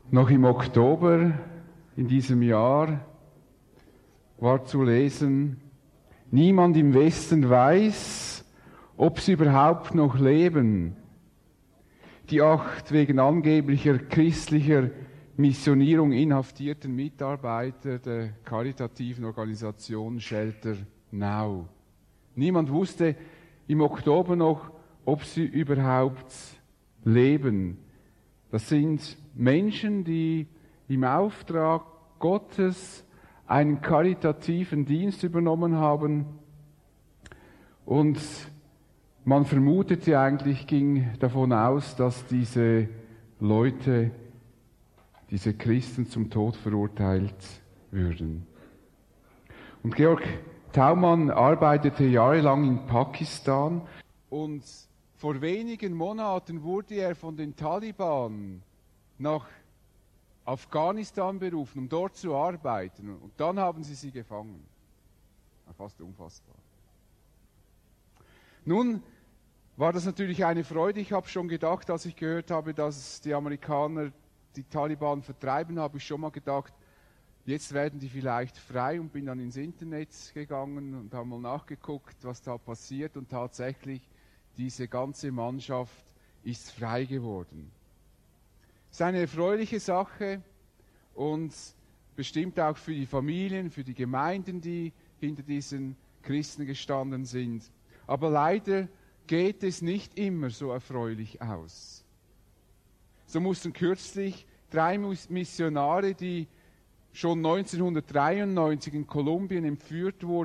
Noch im Oktober in diesem Jahr war zu lesen: Niemand im Westen weiß, ob sie überhaupt noch leben. Die 8 wegen angeblicher christlicher Missionierung inhaftierten Mitarbeiter der karitativen Organisation Shelter Now. Niemand wusste im Oktober noch, ob sie überhaupt leben. Das sind Menschen, die im Auftrag Gottes einen karitativen Dienst übernommen haben, und man vermutete eigentlich, ging davon aus, dass diese Leute, diese Christen zum Tod verurteilt würden. Und Georg Thaumann arbeitete jahrelang in Pakistan, und vor wenigen Monaten wurde er von den Taliban nach Afghanistan berufen, um dort zu arbeiten. Und dann haben sie gefangen. Fast unfassbar. Nun war das natürlich eine Freude. Ich habe schon gedacht, als ich gehört habe, dass die Amerikaner die Taliban vertreiben, habe ich schon mal gedacht, jetzt werden die vielleicht frei, und bin dann ins Internet gegangen und habe mal nachgeguckt, was da passiert, und tatsächlich, diese ganze Mannschaft ist frei geworden. Es ist eine erfreuliche Sache und bestimmt auch für die Familien, für die Gemeinden, die hinter diesen Christen gestanden sind. Aber leider geht es nicht immer so erfreulich aus. So mussten kürzlich 3 Missionare, die schon 1993 in Kolumbien entführt wurden,